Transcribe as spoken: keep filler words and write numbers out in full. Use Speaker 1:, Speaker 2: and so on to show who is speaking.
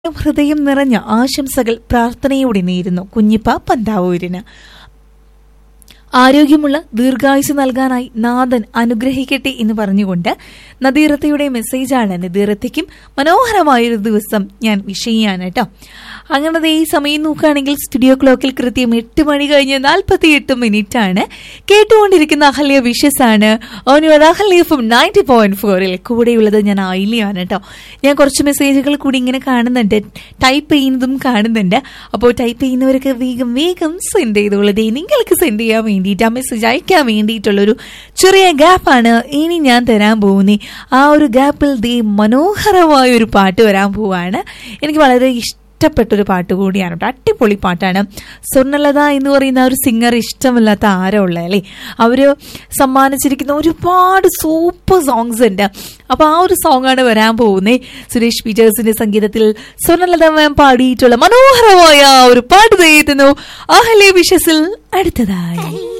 Speaker 1: ഹൃദയം നിറഞ്ഞ ആശംസകൾ പ്രാർത്ഥനയോടെ നേരുന്നു കുഞ്ഞിപ്പ പന്താവൂരിന്. ആരോഗ്യമുള്ള ദീർഘായുസ് നൽകാനായി നാഥൻ അനുഗ്രഹിക്കട്ടെ എന്ന് പറഞ്ഞുകൊണ്ട് നദീറത്തയുടെ മെസ്സേജാണ്. നദീറത്തയ്ക്കും മനോഹരമായൊരു ദിവസം ഞാൻ വിഷ് ചെയ്യാണ് കേട്ടോ. അങ്ങനത്തെ ഈ സമയം നോക്കുകയാണെങ്കിൽ സ്റ്റുഡിയോ ക്ലോക്കിൽ കൃത്യം എട്ട് മണി കഴിഞ്ഞ് നാൽപ്പത്തി എട്ട് മിനിറ്റ് ആണ്. കേട്ടുകൊണ്ടിരിക്കുന്ന അഹല്യ വിഷസ് ആണ് on your Ahalya F M ninety point ഫോറിൽ. കൂടെയുള്ളത് ഞാൻ ആയില്യാണ് കേട്ടോ. ഞാൻ കുറച്ച് മെസ്സേജുകൾ കൂടി ഇങ്ങനെ കാണുന്നുണ്ട്, ടൈപ്പ് ചെയ്യുന്നതും കാണുന്നുണ്ട്. അപ്പോൾ ടൈപ്പ് ചെയ്യുന്നവരൊക്കെ വേഗം വേഗം സെൻഡ് ചെയ്തോളൂ. നിങ്ങൾക്ക് സെൻഡ് ചെയ്യാൻ വേണ്ടിയിട്ട് ആ മെസ്സേജ് അയക്കാൻ വേണ്ടിയിട്ടുള്ളൊരു ചെറിയ ഗ്യാപ്പാണ് ഇനി ഞാൻ തരാൻ പോകുന്നത്. ആ ഒരു ഗ്യാപ്പിൽ ദേ മനോഹരമായ ഒരു പാട്ട് വരാൻ പോവാണ്. എനിക്ക് വളരെ ഇഷ്ടം ഇഷ്ടപ്പെട്ടൊരു പാട്ട് കൂടിയാണ് കേട്ടോ. അടിപൊളി പാട്ടാണ്. സ്വർണ്ണലത എന്ന് പറയുന്ന ഒരു സിംഗർ ഇഷ്ടമില്ലാത്ത ആരോ ഉള്ളത് അല്ലേ. അവര് സമ്മാനിച്ചിരിക്കുന്ന ഒരുപാട് സൂപ്പർ സോങ്സ് ഉണ്ട്. അപ്പൊ ആ ഒരു സോങ് ആണ് വരാൻ പോകുന്നത്. സുരേഷ് പീറ്റേഴ്സിന്റെ സംഗീതത്തിൽ സ്വർണ്ണലത മാം പാടിയിട്ടുള്ള മനോഹരമായ ഒരു പാട്ട് തയ്യുന്നു അഹല്യ വിഷസിൽ അടുത്തതായി.